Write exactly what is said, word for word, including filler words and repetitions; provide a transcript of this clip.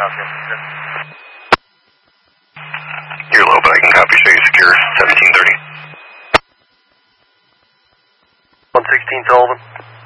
You're low, but I can copy, show you secure, seventeen thirty. one sixteen Sullivan.